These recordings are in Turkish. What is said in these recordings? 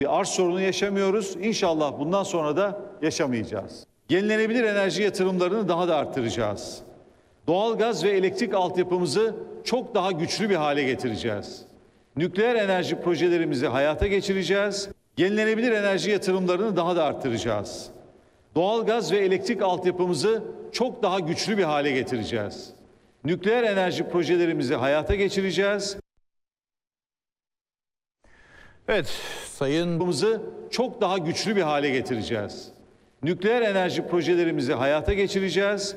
Bir arz sorunu yaşamıyoruz. İnşallah bundan sonra da yaşamayacağız. Yenilenebilir enerji yatırımlarını daha da arttıracağız. Doğalgaz ve elektrik altyapımızı çok daha güçlü bir hale getireceğiz. Nükleer enerji projelerimizi hayata geçireceğiz. Yenilenebilir enerji yatırımlarını daha da arttıracağız. Doğalgaz ve elektrik altyapımızı çok daha güçlü bir hale getireceğiz. Nükleer enerji projelerimizi hayata geçireceğiz. Evet, Sayın çok daha güçlü bir hale getireceğiz. Nükleer enerji projelerimizi hayata geçireceğiz.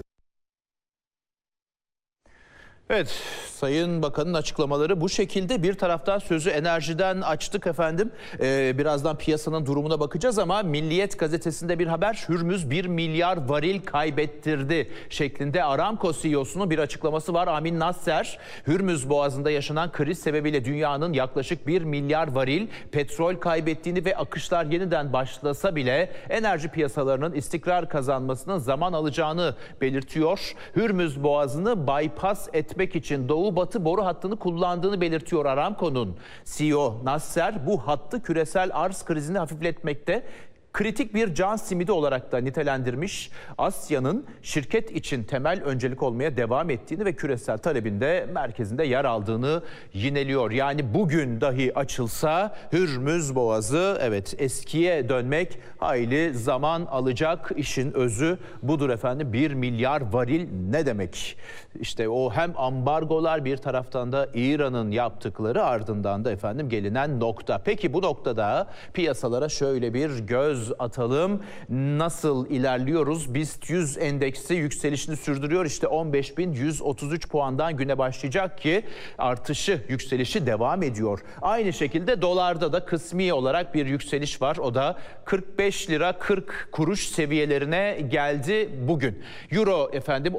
Evet, Sayın Bakan'ın açıklamaları bu şekilde. Bir taraftan sözü enerjiden açtık efendim. Birazdan piyasanın durumuna bakacağız ama Milliyet gazetesinde bir haber. Hürmüz 1 milyar varil kaybettirdi şeklinde Aramco CEO'sunun bir açıklaması var. Amin Nasser, Hürmüz Boğazı'nda yaşanan kriz sebebiyle dünyanın yaklaşık 1 milyar varil petrol kaybettiğini ve akışlar yeniden başlasa bile enerji piyasalarının istikrar kazanmasının zaman alacağını belirtiyor. Hürmüz Boğazı'nı bypass etmek için doğu-batı boru hattını kullandığını belirtiyor Aramco'nun CEO Nasser. Bu hattı küresel arz krizini hafifletmekte kritik bir can simidi olarak da nitelendirmiş. Asya'nın şirket için temel öncelik olmaya devam ettiğini ve küresel talebinde merkezinde yer aldığını yineliyor. Yani bugün dahi açılsa Hürmüz Boğazı, evet, eskiye dönmek hayli zaman alacak. İşin özü budur efendim. 1 milyar varil ne demek? İşte o hem ambargolar, bir taraftan da İran'ın yaptıkları, ardından da efendim gelinen nokta. Peki bu noktada piyasalara şöyle bir göz atalım. Nasıl ilerliyoruz? BIST 100 endeksi yükselişini sürdürüyor. İşte 15.133 puandan güne başlayacak ki artışı, yükselişi devam ediyor. Aynı şekilde dolarda da kısmi olarak bir yükseliş var. O da 45 lira 40 kuruş seviyelerine geldi bugün. Euro efendim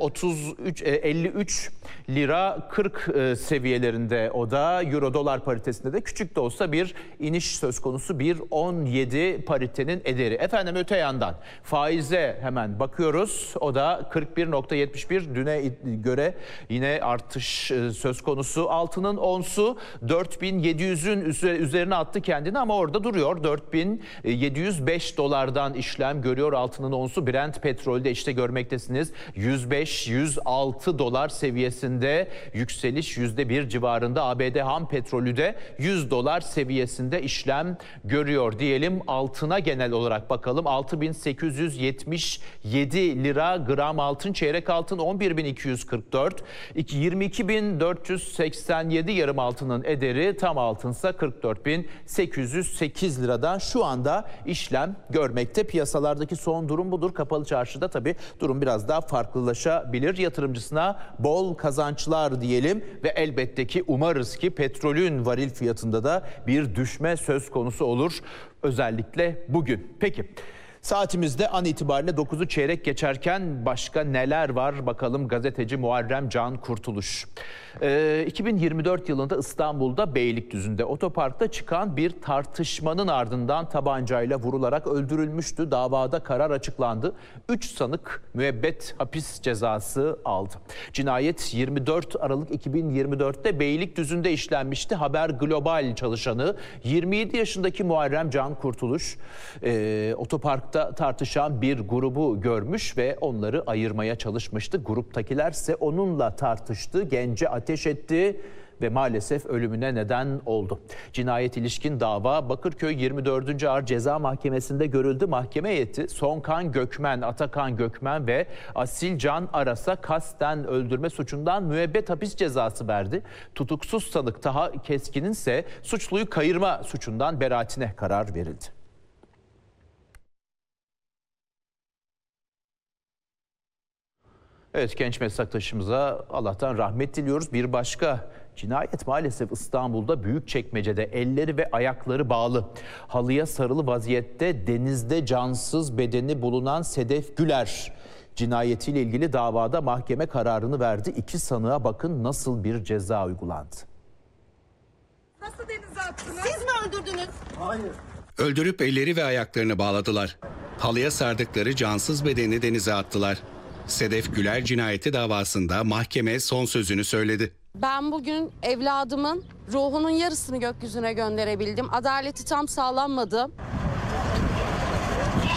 53 lira 40 seviyelerinde, o da euro dolar paritesinde de küçük de olsa bir iniş söz konusu. 1.17 paritenin ederi. Efendim öte yandan faize hemen bakıyoruz. O da 41.71, düne göre yine artış söz konusu. Altının onsu 4.700'ün üzerine attı kendini ama orada duruyor. 4.705 dolardan işlem görüyor altının onsu. Brent petrolde işte görmektesiniz. 105-106 dolar seviyesinde yükseliş, %1 civarında. ABD ham petrolü de 100 dolar seviyesinde işlem görüyor diyelim. Altına genel olarak bakalım. 6.877 lira gram altın, çeyrek altın 11.244, 22.487 yarım altının ederi, tam altınsa 44.808 liradan şu anda işlem görmekte. Piyasalardaki son durum budur. Kapalı çarşıda tabii durum biraz daha farklılaşabilir. Yatırımcısına bol kazançlar diyelim ve elbette ki umarız ki petrolün varil fiyatında da bir düşme söz konusu olur. Özellikle bugün. Peki. Saatimizde an itibariyle 9'u çeyrek geçerken başka neler var bakalım. Gazeteci Muharrem Can Kurtuluş. 2024 yılında İstanbul'da Beylikdüzü'nde otoparkta çıkan bir tartışmanın ardından tabancayla vurularak öldürülmüştü. Davada karar açıklandı. 3 sanık müebbet hapis cezası aldı. Cinayet 24 Aralık 2024'te Beylikdüzü'nde işlenmişti. Haber Global çalışanı 27 yaşındaki Muharrem Can Kurtuluş otoparkta tartışan bir grubu görmüş ve onları ayırmaya çalışmıştı. Gruptakiler ise onunla tartıştı, gence ateş etti ve maalesef ölümüne neden oldu. Cinayet ilişkin dava Bakırköy 24. Ağır Ceza Mahkemesi'nde görüldü. Mahkeme heyeti Sonkan Gökmen, Atakan Gökmen ve Asil Can Aras'a kasten öldürme suçundan müebbet hapis cezası verdi. Tutuksuz sanık Taha Keskin'in ise suçluyu kayırma suçundan beraatine karar verildi. Evet, genç meslektaşımıza Allah'tan rahmet diliyoruz. Bir başka cinayet maalesef İstanbul'da Büyükçekmece'de, elleri ve ayakları bağlı, halıya sarılı vaziyette denizde cansız bedeni bulunan Sedef Güler cinayetiyle ilgili davada mahkeme kararını verdi. 2 sanığa bakın nasıl bir ceza uygulandı. Nasıl denize attınız? Siz mi öldürdünüz? Hayır. Öldürüp elleri ve ayaklarını bağladılar. Halıya sardıkları cansız bedeni denize attılar. Sedef Güler cinayeti davasında mahkeme son sözünü söyledi. Ben bugün evladımın ruhunun yarısını gökyüzüne gönderebildim. Adaleti tam sağlanmadı.